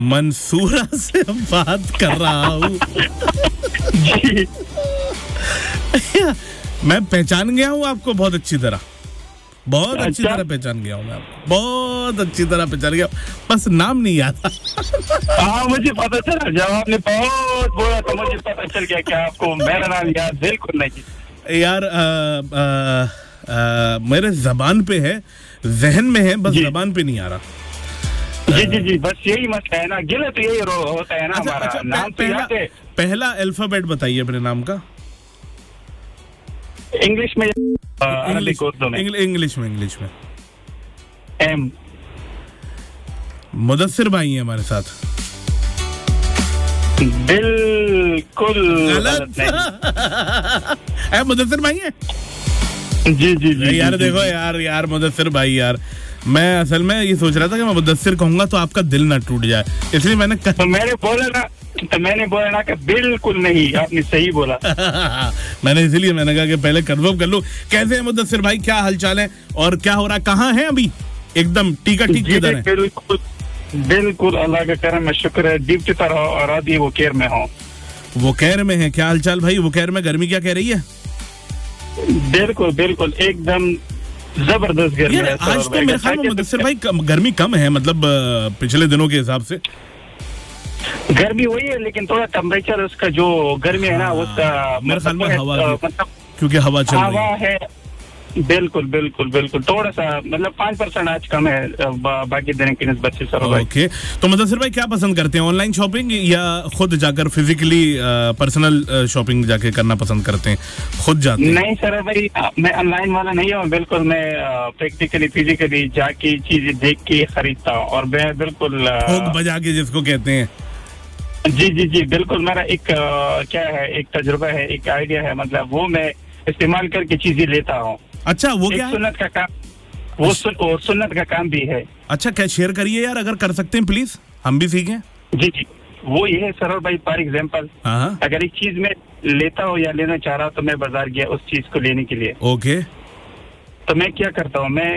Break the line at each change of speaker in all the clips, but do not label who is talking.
मंसूरा से बात कर रहा हूँ।
जी
मैं पहचान गया हूँ आपको बहुत अच्छी तरह, बहुत अच्छी
अच्छा।
तरह पहचान गया हूँ मैं आपको, बहुत अच्छी तरह पहचान गया, बस नाम नहीं याद।
हाँ मुझे पता चला, जब आपने बहुत बोला तो मुझे पता चल गया कि आपको मेरा नाम याद बिल्कुल नहीं।
यार मेरे जबान पे है, जहन में है, बस जबान पे नहीं आ रहा।
जी जी जी, बस यही मसला है ना, गिला तो यही होता है ना।
अच्छा,
हमारा
अच्छा,
नाम तो याद है।
पहला अल्फाबेट बताइए अपने नाम का।
इंग्लिश में, अरबिक उर्दू में।
इंग्लिश में
एम।
मुदस्सिर भाई हैं हमारे साथ।
बिल्कुल
गलत है। मुदस्सिर भाई हैं?
जी जी जी
यार
जी,
देखो
जी।
यार मुदस्सिर भाई यार, मैं असल में ये सोच रहा था कि मैं मुदस्सिर कहूंगा तो आपका दिल ना टूट जाए, इसलिए मैंने
तो मैंने बोला ना कि बिल्कुल नहीं, आपने सही बोला।
मैंने कहा कि पहले कन्फर्म कर लूं। कैसे हैं मुदस्सिर भाई, क्या हालचाल है और क्या हो रहा है, कहाँ हैं अभी? एकदम टीका ठीक किधर है?
बिल्कुल अल्लाह का करम में शुक्र है, ड्यूटी पर हो और अभी वो केयर में हो।
वो कैर में है, क्या हालचाल भाई? वो कैर में गर्मी क्या कह रही है?
बिल्कुल बिल्कुल एकदम जबरदस्त गर्मी है।
आज तो मेरे ख्याल में मुदस्सिर भाई गर्मी कम है, मतलब पिछले दिनों के हिसाब से
गर्मी वही है, लेकिन थोड़ा टेम्परेचर उसका जो गर्मी है ना, उसका
मेरे ख्याल में हवा
मतलब
क्योंकि हवा चल रही
है। बिल्कुल बिल्कुल बिल्कुल, थोड़ा सा मतलब 5% आज कम है बाकी दिन की निस्बत से। सर भाई
ओके, तो मुदस्सिर भाई क्या पसंद करते हैं, ऑनलाइन शॉपिंग या खुद जाकर फिजिकली पर्सनल शॉपिंग जाके करना पसंद करते हैं, खुद जाते हैं?
नहीं सर भाई, मैं ऑनलाइन वाला नहीं हूँ बिल्कुल, मैं प्रैक्टिकली फिजिकली जाके चीजें देख के खरीदता हूँ, और मैं बिल्कुल
ठोक बजा के जिसको कहते हैं।
जी जी जी बिल्कुल, मेरा एक क्या है, एक तजुर्बा है, एक आइडिया है, मतलब वो मैं इस्तेमाल करके चीजें लेता हूँ।
अच्छा, वो क्या है?
सुन्नत का काम, वो सुन्नत का काम भी है।
अच्छा, क्या शेयर करिए यार, अगर कर सकते हैं प्लीज, हम भी सीखें।
जी जी, वो ये है सर भाई, फॉर एग्जाम्पल
हाँ,
अगर एक चीज में लेता हूँ या लेना चाह रहा हूँ, तो मैं बाजार गया उस चीज को लेने के लिए।
ओके,
तो मैं क्या करता हूँ, मैं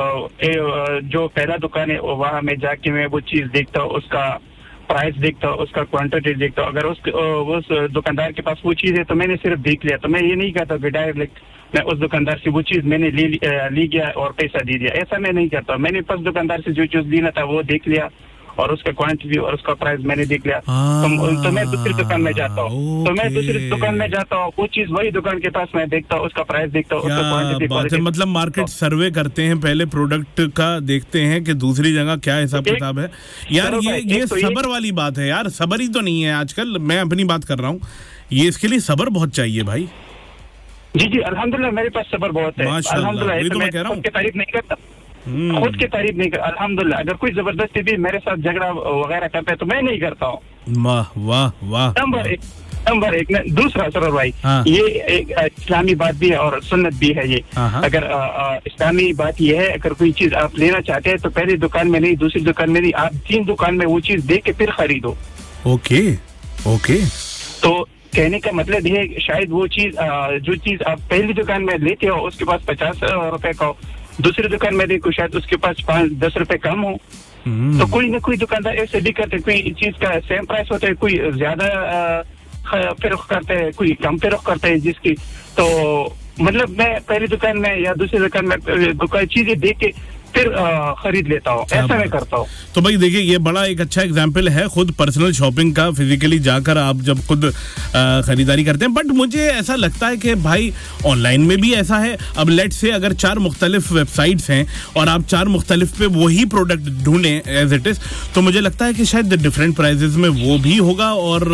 जो पहला दुकान है वहाँ में जाके मैं वो चीज देखता हूँ, उसका प्राइस देखता हूँ, उसका क्वांटिटी देखता हूँ। अगर उस दुकानदार के पास वो चीज है तो मैंने सिर्फ देख लिया, तो मैं ये नहीं कहता कि डायरेक्ट मैं उस दुकानदार से वो चीज मैंने ली गया और पैसा दे दिया, ऐसा मैं नहीं करता। मैंने फर्स्ट दुकानदार से जो चीज लेना था वो देख लिया, और उसका क्वांटिटी और उसका प्राइस मैंने देख लिया, तो मैं दूसरी दुकान में जाता हूँ। तो मैं दूसरी दुकान में जाता हूँ, वो चीज वही दुकान के पास मैं देखता हूँ, उसका प्राइस देखता हूँ, उसका क्वांटिटी।
मतलब मार्केट सर्वे करते हैं, पहले प्रोडक्ट का देखते हैं कि दूसरी जगह क्या हिसाब किताब है। यार ये सब्र वाली बात है यार, सब्र ही तो नहीं है आजकल, मैं अपनी बात कर रहा हूँ, ये इसके लिए सब्र बहुत चाहिए भाई।
जी जी, अल्हम्दुलिल्लाह मेरे पास सब्र बहुत है, अल्हम्दुलिल्लाह।
तो मैं कह रहा हूँ,
खुद की तारीफ नहीं करता, खुद की तारीफ नहीं करता, अल्हम्दुलिल्लाह। अगर कोई जबरदस्ती भी मेरे साथ झगड़ा वगैरह करता है तो मैं नहीं करता हूँ।
वाह वाह वाह।
नंबर एक दूसरा सर भाई, ये एक इस्लामी बात भी है और सुन्नत भी है ये। अगर इस्लामी बात ये है, अगर कोई चीज आप लेना चाहते हैं तो पहली दुकान में नहीं, दूसरी दुकान में नहीं, आप 3 दुकान में वो चीज देख के फिर खरीदो।
ओके ओके,
तो कहने का मतलब ये है, शायद वो चीज जो चीज आप पहली दुकान में लेते हो उसके पास 50 रुपए का हो, दूसरी दुकान में देखो शायद उसके पास 5-10 रुपए कम हो। तो कोई ना कोई दुकानदार ऐसे भी करते, कोई चीज का सेम प्राइस होता है, कोई ज्यादा फरोख्त करते हैं, कोई कम फरोख्त करते हैं जिसकी। तो मतलब मैं पहली दुकान में या दूसरी दुकान में दुकान चीजें देख के फिर खरीद लेता हूँ, ऐसा मैं करता हूँ।
तो भाई देखिए, ये बड़ा एक अच्छा एग्जाम्पल है खुद पर्सनल शॉपिंग का, फिजिकली जाकर आप जब खुद खरीदारी करते हैं। बट मुझे ऐसा लगता है कि भाई ऑनलाइन में भी ऐसा है। अब लेट से अगर 4 मुख्तलिफ वेबसाइट्स हैं और आप 4 मुख्तलिफ पे वही प्रोडक्ट ढूंढें एज इट इज, तो मुझे लगता है कि शायद डिफरेंट प्राइजेस में वो भी होगा। और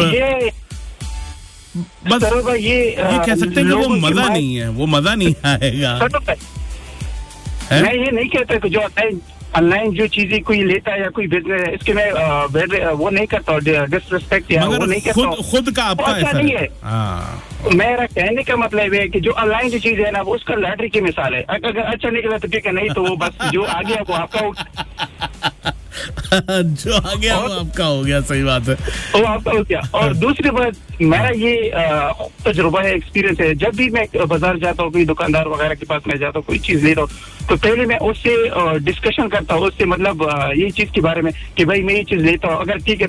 बस ये कह सकते हैं कि वो मजा नहीं है, वो मजा नहीं आएगा।
मैं ये नहीं कहता कि जो ऑनलाइन जो चीजें कोई लेता है या कोई बिजनेस है, इसके मैं वो नहीं करता हूँ, डिसरिस्पेक्ट या वो नहीं करता हूँ।
खुद का आपका
ऐसा नहीं है। मेरा कहने का मतलब है कि जो ऑनलाइन जो चीज है ना, वो उसका लॉटरी की मिसाल है। अगर अच्छा निकला तो ठीक है, नहीं तो वो बस जो आ गया वो आपका
जो आ गया वो आपका हो गया, सही बात है,
वो आपका हो गया। और दूसरी बात, मेरा ये तजुर्बा है, एक्सपीरियंस है, जब भी मैं बाजार जाता हूँ, कोई दुकानदार वगैरह के पास मैं जाता हूँ, कोई चीज ले रहा हूँ, तो पहले मैं उससे डिस्कशन करता हूँ, उससे मतलब ये चीज के बारे में कि भाई मैं ये चीज लेता हूँ, अगर ठीक है